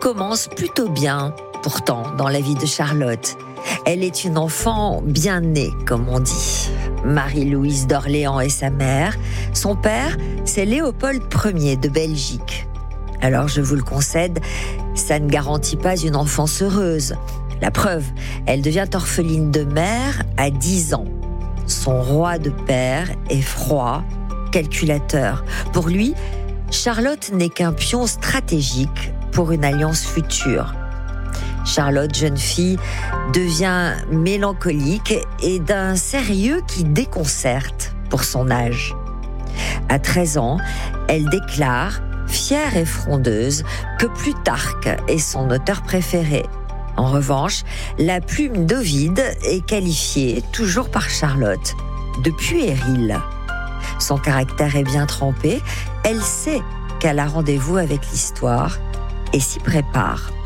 commence plutôt bien, pourtant, dans la vie de Charlotte. Elle est une enfant bien née, comme on dit. Marie-Louise d'Orléans est sa mère. Son père, c'est Léopold Ier de Belgique. Alors, je vous le concède, ça ne garantit pas une enfance heureuse. La preuve, elle devient orpheline de mère à 10 ans. Son roi de père est froid, calculateur. Pour lui, Charlotte n'est qu'un pion stratégique pour une alliance future. Charlotte, jeune fille, devient mélancolique et d'un sérieux qui déconcerte pour son âge. À 13 ans, elle déclare, fière et frondeuse, que Plutarque est son auteur préféré. En revanche, la plume d'Ovide est qualifiée, toujours par Charlotte, de puérile. Son caractère est bien trempé, elle sait qu'elle a rendez-vous avec l'histoire et s'y prépare.